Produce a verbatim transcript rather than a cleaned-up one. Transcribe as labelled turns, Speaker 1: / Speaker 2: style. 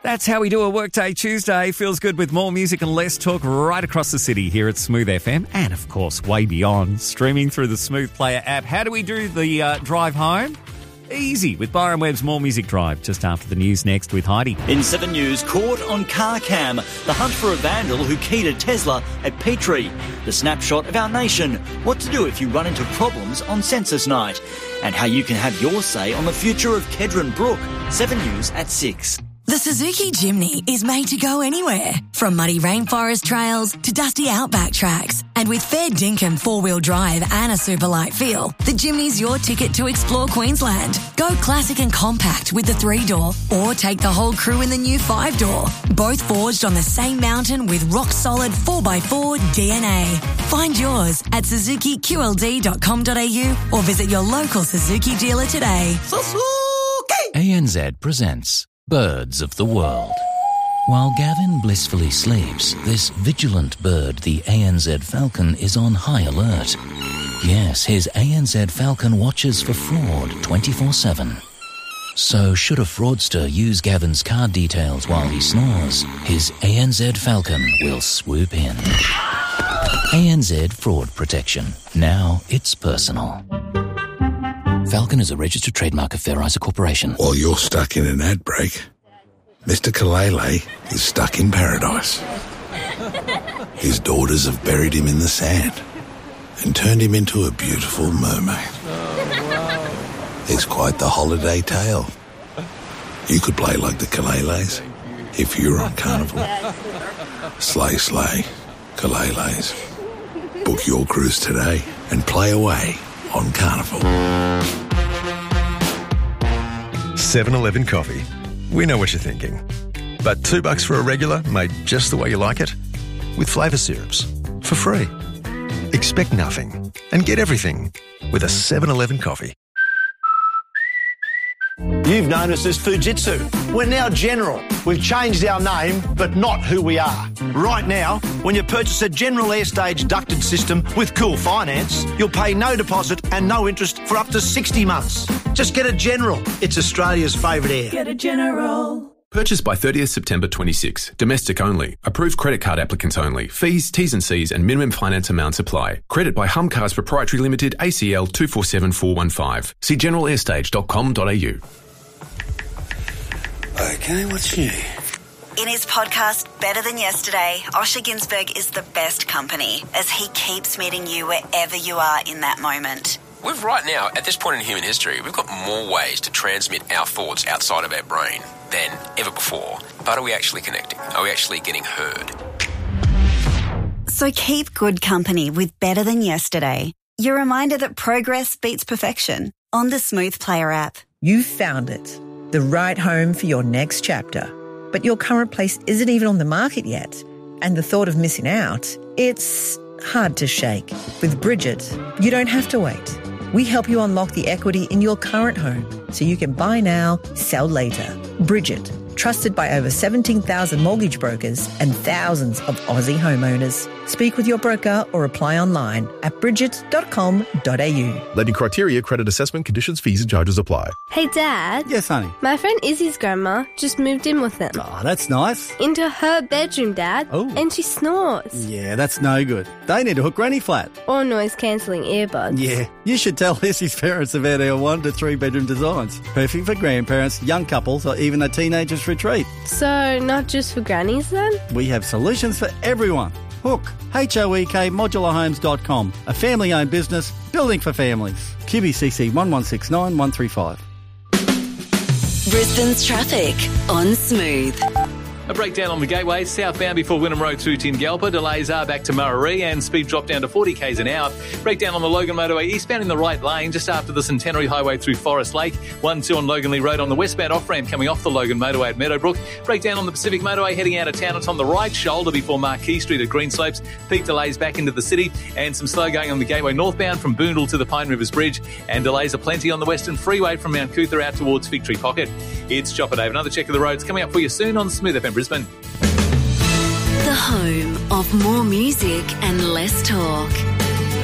Speaker 1: That's how we do a Workday Tuesday. Feels good with more music and less talk right across the city here at Smooth F M and, of course, way beyond, streaming through the Smooth Player app. How do we do the uh, drive home? Easy with Byron Webb's More Music Drive, just after the news next with Heidi.
Speaker 2: In seven News, caught on car cam, the hunt for a vandal who keyed a Tesla at Petrie. The snapshot of our nation, what to do if you run into problems on census night, and how you can have your say on the future of Kedron Brook. seven News at six.
Speaker 3: The Suzuki Jimny is made to go anywhere, from muddy rainforest trails to dusty outback tracks. And with fair dinkum four-wheel drive and a super light feel, the Jimny's your ticket to explore Queensland. Go classic and compact with the three-door, or take the whole crew in the new five-door. Both forged on the same mountain with rock-solid four by four D N A. Find yours at suzuki q l d dot com dot a u or visit your local Suzuki dealer today.
Speaker 4: Suzuki! A N Z presents Birds of the World. While Gavin blissfully sleeps, this vigilant bird, the A N Z Falcon, is on high alert. Yes, his A N Z Falcon watches for fraud twenty-four seven. So should a fraudster use Gavin's card details while he snores, his A N Z Falcon will swoop in. A N Z Fraud Protection. Now it's personal. Falcon is a registered trademark of Fairizer Corporation.
Speaker 5: While you're stuck in an ad break, Mister Kalele is stuck in paradise. His daughters have buried him in the sand and turned him into a beautiful mermaid. Oh, wow. It's quite the holiday tale. You could play like the Kaleles if you were on Carnival. Slay, slay, Kaleles. Book your cruise today and play away on Carnival.
Speaker 6: seven eleven coffee. We know what you're thinking. But two bucks for a regular made just the way you like it? With flavour syrups. For free. Expect nothing and get everything with a seven eleven coffee.
Speaker 7: You've known us as Fujitsu. We're now General. We've changed our name, but not who we are. Right now, when you purchase a General Airstage ducted system with Cool Finance, you'll pay no deposit and no interest for up to sixty months. Just get a General. It's Australia's favourite air.
Speaker 8: Get a General.
Speaker 9: Purchased by thirtieth September twenty-six. Domestic only. Approved credit card applicants only. Fees, T's and C's and minimum finance amounts apply. Credit by Humcars Proprietary Limited, A C L two four seven four one five. See general airstage dot com dot a u.
Speaker 5: Okay, what's new?
Speaker 3: In his podcast, Better Than Yesterday, Osher Ginsberg is the best company as he keeps meeting you wherever you are in that moment.
Speaker 10: We've right now, at this point in human history, we've got more ways to transmit our thoughts outside of our brain than ever before. But are we actually connecting? Are we actually getting heard?
Speaker 3: So keep good company with Better Than Yesterday. Your reminder that progress beats perfection on the Smooth Player app.
Speaker 11: You've found it. The right home for your next chapter. But your current place isn't even on the market yet. And the thought of missing out, it's hard to shake. With Bridget, you don't have to wait. We help you unlock the equity in your current home so you can buy now, sell later. Bridget, trusted by over seventeen thousand mortgage brokers and thousands of Aussie homeowners. Speak with your broker or apply online at bridget dot com dot a u.
Speaker 6: Lending criteria, credit assessment, conditions, fees and charges apply.
Speaker 12: Hey, Dad.
Speaker 13: Yes, honey?
Speaker 12: My friend Izzy's grandma just moved in with them.
Speaker 13: Oh, that's nice.
Speaker 12: Into her bedroom, Dad.
Speaker 13: Oh.
Speaker 12: And she snores.
Speaker 13: Yeah, that's no good. They need to hook Granny flat.
Speaker 12: Or noise-cancelling earbuds.
Speaker 13: Yeah, you should tell Izzy's parents about our one to three bedroom designs. Perfect for grandparents, young couples or even a teenager's retreat.
Speaker 12: So, not just for grannies then?
Speaker 13: We have solutions for everyone. Hook, H O E K modular homes dot com, a family-owned business building for families. Q B C C one one six nine one three five.
Speaker 3: Brisbane's traffic on Smooth.
Speaker 14: A breakdown on the gateway, southbound before Wynnum Road through Tingalpa. Delays are back to Murray and speed drop down to forty k's an hour. Breakdown on the Logan Motorway eastbound in the right lane just after the Centenary Highway through Forest Lake. one two on Logan Lee Road on the westbound off-ramp coming off the Logan Motorway at Meadowbrook. Breakdown on the Pacific Motorway heading out of town. It's on the right shoulder before Marquee Street at Greenslopes. Peak delays back into the city and some slow going on the gateway northbound from Boondall to the Pine Rivers Bridge. And delays are plenty on the Western Freeway from Mount Cootha out towards Victory Pocket. It's Chopper Dave. Another check of the roads coming up for you soon on Smooth F M Brisbane.
Speaker 3: The home of more music and less talk.